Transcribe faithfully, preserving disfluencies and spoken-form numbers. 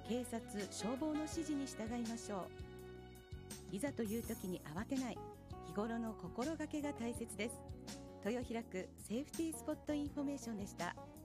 警察、消防の指示に従いましょう。いざという時に慌てない、日頃の心がけが大切です。豊平区セーフティースポットインフォメーションでした。